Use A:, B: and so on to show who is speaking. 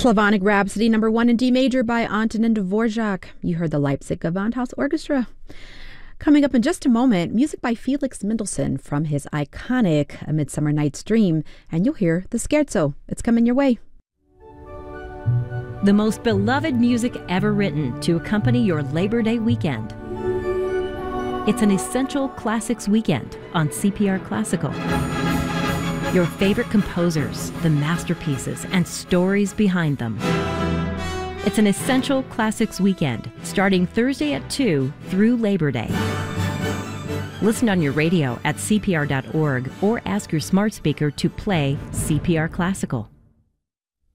A: Slavonic Rhapsody, #1 in D major by Antonin Dvorak. You heard the Leipzig Gewandhaus Orchestra. Coming up in just a moment, music by Felix Mendelssohn from his iconic A Midsummer Night's Dream, and you'll hear the Scherzo. It's coming your way.
B: The most beloved music ever written to accompany your Labor Day weekend. It's an Essential Classics weekend on CPR Classical. Your favorite composers, the masterpieces, and stories behind them. It's an Essential Classics weekend, starting Thursday at 2 through Labor Day. Listen on your radio at cpr.org or ask your smart speaker to play CPR Classical.